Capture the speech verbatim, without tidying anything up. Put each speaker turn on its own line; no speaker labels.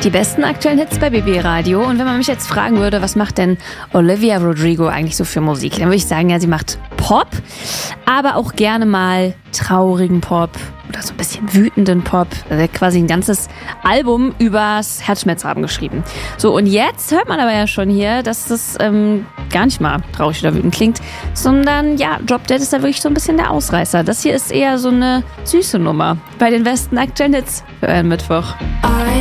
Die besten aktuellen Hits bei B B Radio. Und wenn man mich jetzt fragen würde, was macht denn Olivia Rodrigo eigentlich so für Musik, dann würde ich sagen, ja, sie macht Pop, aber auch gerne mal traurigen Pop oder so ein bisschen wütenden Pop. Er hat quasi ein ganzes Album übers Herzschmerzhaben geschrieben. So, und jetzt hört man aber ja schon hier, dass das ähm, gar nicht mal traurig oder wütend klingt, sondern ja, Drop Dead ist da wirklich so ein bisschen der Ausreißer. Das hier ist eher so eine süße Nummer bei den besten aktuellen Hits für einen Mittwoch.
I